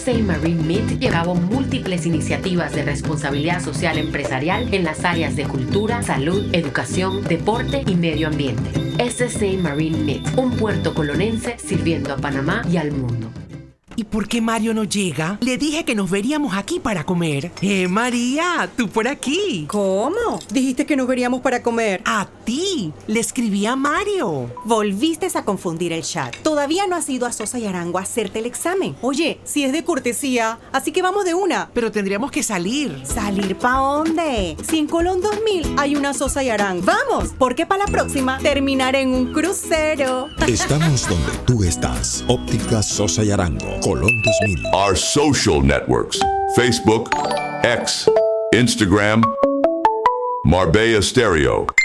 SSA Marine Meet lleva a cabo múltiples iniciativas de responsabilidad social empresarial en las áreas de cultura, salud, educación, deporte y medio ambiente. SSA Marine Meet, un puerto colonense sirviendo a Panamá y al mundo. ¿Y por qué Mario no llega? Le dije que nos veríamos aquí para comer. María, tú por aquí. ¿Cómo? Dijiste que nos veríamos para comer. A ti. Le escribí a Mario. Volviste a confundir el chat. Todavía no has ido a Sosa y Arango a hacerte el examen. Oye, si es de cortesía, así que vamos de una. Pero tendríamos que salir. ¿Salir pa' dónde? Si en Colón 2000 hay una Sosa y Arango. ¡Vamos! Porque para la próxima terminaré en un crucero. Estamos donde tú estás. Óptica Sosa y Arango. Colón 2000. Our social networks: Facebook, X, Instagram, Marbella Stereo.